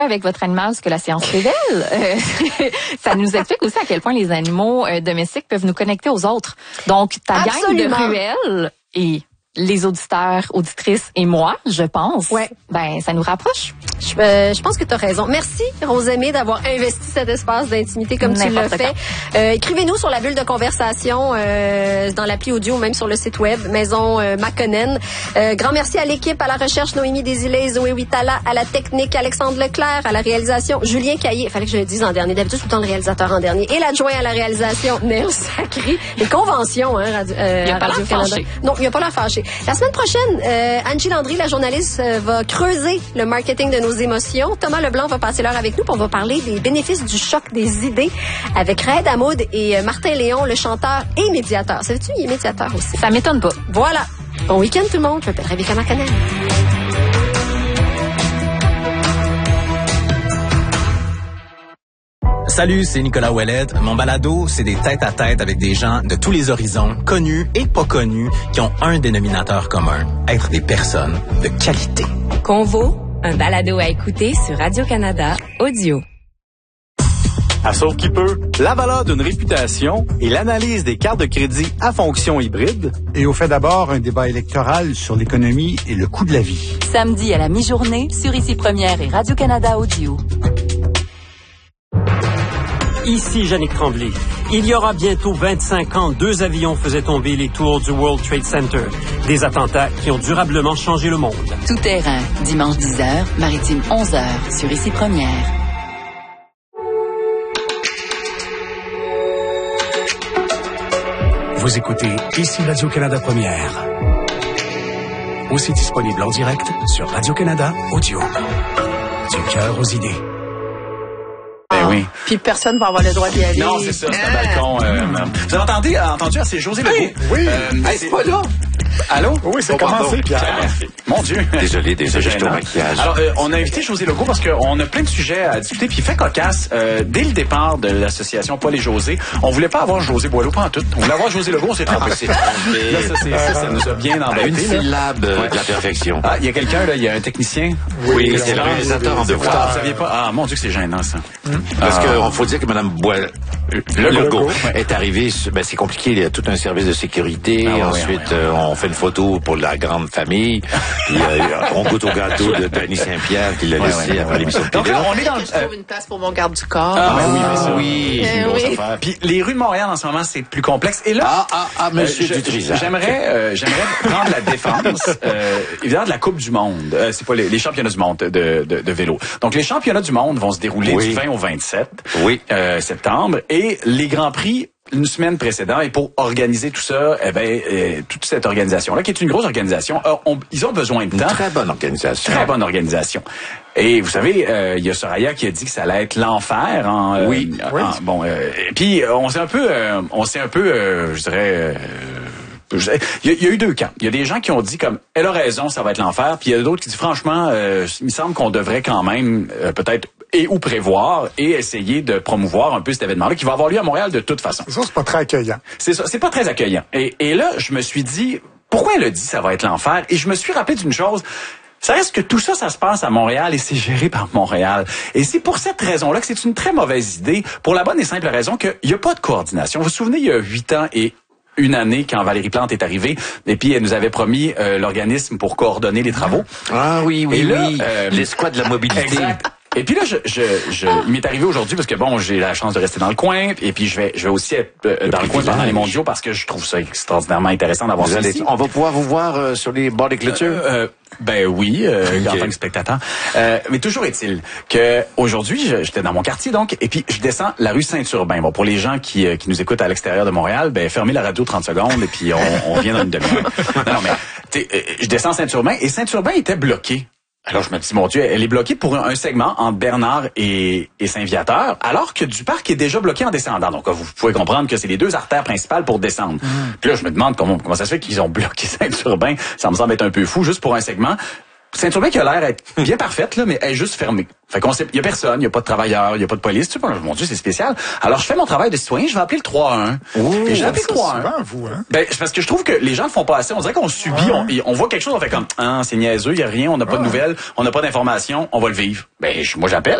avec votre animal ce que la science révèle. Ça nous explique aussi à quel point les animaux domestiques peuvent nous connecter aux autres. Donc, ta gang de ruelles et les auditeurs, auditrices et moi, je pense, ben ça nous rapproche. Je pense que tu as raison. Merci, Rosemée, d'avoir investi cet espace d'intimité comme tu l'as fait. Écrivez-nous sur la bulle de conversation dans l'appli audio, même sur le site web, Maison Makonnen. Grand merci à l'équipe, à la recherche, Noémie Desilets, Zoé Huitala, à la technique, Alexandre Leclerc, à la réalisation, Julien Caillé. Fallait que je le dise en dernier. D'habitude, tout le temps le réalisateur en dernier. Et l'adjoint à la réalisation, Néo Sacré. Les conventions, il n'y a pas l'air fâché. Non, il n'y a pas l'air fâché. La semaine prochaine, Angie Landry, la journaliste, va creuser le marketing de nos émotions. Thomas Leblanc va passer l'heure avec nous pour on va parler des bénéfices du choc des idées avec Raed Hamoud et Martin Léon, le chanteur et médiateur. Savais-tu, il est médiateur aussi. Ça m'étonne pas. Voilà. Bon week-end tout le monde. Je m'appelle Rebecca McConnell. Salut, c'est Nicolas Ouellette. Mon balado, c'est des tête-à-tête avec des gens de tous les horizons, connus et pas connus, qui ont un dénominateur commun, être des personnes de qualité. Convo, un balado à écouter sur Radio-Canada Audio. À Sauve qui peut, la valeur d'une réputation et l'analyse des cartes de crédit à fonction hybride. Et au fait d'abord, un débat électoral sur l'économie et le coût de la vie. Samedi à la mi-journée sur Ici Première et Radio-Canada Audio. Ici Yannick Tremblay. Il y aura bientôt 25 ans, 2 avions faisaient tomber les tours du World Trade Center. Des attentats qui ont durablement changé le monde. Tout terrain, dimanche 10h, maritime 11h, sur Ici Première. Vous écoutez Ici Radio-Canada Première. Aussi disponible en direct sur Radio-Canada Audio. Du cœur aux idées. Oui. Puis personne va avoir le droit d'y aller. Non, c'est ça, c'est un balcon. Vous avez entendu, c'est José Legault. Oui. C'est pas là. Allô? Oui, c'est commencé, Pierre. Mon Dieu. Désolé, j'étais au maquillage. Alors, on a invité José Legault parce qu'on a plein de sujets à discuter. Puis, fait cocasse, dès le départ de l'association Paul et José, on voulait pas avoir José Boileau, pas en tout. On voulait avoir José Legault, c'est très possible. Là, ça nous a bien embêté. Une syllabe de la perfection. Ah, il y a quelqu'un, là, il y a un technicien. Oui, c'est le réalisateur en devoir. Vous saviez pas? Ah, mon Dieu, que c'est gênant, ça. Parce qu'il faut dire que Mme Legault est arrivée, ben, c'est compliqué, il y a tout un service de sécurité. Ensuite, on fait une photo pour la grande famille. Puis, on goûte au gâteau de Danny Saint-Pierre qui l'a laissé après l'émission de télé. Donc là, on est dans Je trouve une place pour mon garde du corps. Oui, c'est une grosse affaire. Puis les rues de Montréal en ce moment, c'est plus complexe. Et là, Monsieur Dutrisac. J'aimerais prendre la défense, évidemment, de la Coupe du Monde. C'est pas les championnats du monde de vélo. Donc les championnats du monde vont se dérouler du 20 au 27 septembre. Et les Grands Prix une semaine précédente, et pour organiser tout ça, toute cette organisation-là, qui est une grosse organisation, ils ont besoin de temps. Une très bonne organisation. Très bonne organisation. Et vous savez, il y a Soraya qui a dit que ça allait être l'enfer. Puis on s'est un peu, je dirais. Il y a eu deux camps. Il y a des gens qui ont dit comme elle a raison, ça va être l'enfer. Puis il y a d'autres qui disent franchement, il me semble qu'on devrait quand même peut-être ou prévoir et essayer de promouvoir un peu cet événement-là qui va avoir lieu à Montréal de toute façon. Ça, c'est pas très accueillant. C'est ça, c'est pas très accueillant. Et là, je me suis dit, pourquoi elle a dit ça va être l'enfer? Et je me suis rappelé d'une chose. Ça reste que tout ça, ça se passe à Montréal et c'est géré par Montréal. Et c'est pour cette raison-là que c'est une très mauvaise idée, pour la bonne et simple raison qu'il n'y a pas de coordination. Vous vous souvenez, il y a 8 ans et une année quand Valérie Plante est arrivée et puis elle nous avait promis l'organisme pour coordonner les travaux. Ah oui, l'escouade de la mobilité. Exact. Et puis là, il m'est arrivé aujourd'hui parce que bon, j'ai la chance de rester dans le coin et puis je vais aussi être dans le coin pendant les mondiaux parce que je trouve ça extraordinairement intéressant d'avoir ça ici. On va pouvoir vous voir sur les bords des clôtures? Ben oui, en tant que spectateur. Mais toujours est-il que aujourd'hui, j'étais dans mon quartier donc, et puis je descends la rue Saint-Urbain. Bon, pour les gens qui nous écoutent à l'extérieur de Montréal, ben fermez la radio 30 secondes et puis on vient dans une demi-heure. Non, mais je descends Saint-Urbain et Saint-Urbain était bloqué. Alors je me dis, mon Dieu, elle est bloquée pour un segment entre Bernard et Saint-Viateur, alors que du parc est déjà bloqué en descendant. Donc vous pouvez comprendre que c'est les deux artères principales pour descendre. Puis là, je me demande comment ça se fait qu'ils ont bloqué Saint-Urbain. Ça me semble être un peu fou, juste pour un segment. Saint-Urbain qui a l'air d'être bien parfaite, là, mais elle est juste fermée. Fait qu'on sait, il y a personne, il y a pas de travailleurs, il y a pas de police. Tu sais, mon Dieu, c'est spécial. Alors, je fais mon travail de citoyen, je vais appeler le 3-1. Et j'ai appelé le 3-1. Vous, hein? Ben, c'est parce que je trouve que les gens ne font pas assez. On dirait qu'on subit, on voit quelque chose, on fait comme, c'est niaiseux, il y a rien, on n'a pas de nouvelles, on n'a pas d'informations, on va le vivre. Ben, moi, j'appelle.